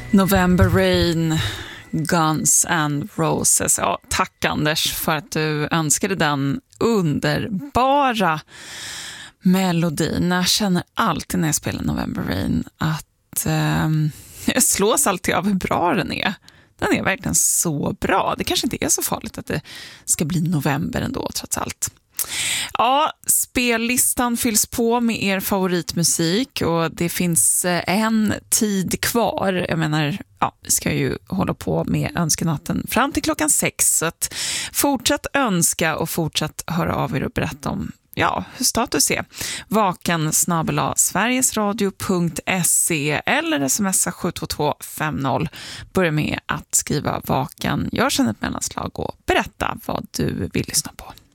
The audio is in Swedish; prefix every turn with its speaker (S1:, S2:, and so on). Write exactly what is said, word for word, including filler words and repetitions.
S1: November Rain, Guns and Roses. Ja, tack Anders för att du önskade den underbara melodin. Jag känner alltid när jag spelar November Rain att eh, jag slås alltid av hur bra den är. Den är verkligen så bra. Det kanske inte är så farligt att det ska bli november ändå trots allt. Ja, spellistan fylls på med er favoritmusik och det finns en tid kvar. Jag menar, ja, vi ska ju hålla på med önskenatten fram till klockan sex. Så att fortsätt önska och fortsätt höra av er och berätta om ja, hur status är. Vaken snabel-a sverigesradio punkt se eller smsa sju två två fem noll. Börja med att skriva vaken. Gör sedan ett mellanslag och berätta vad du vill lyssna på.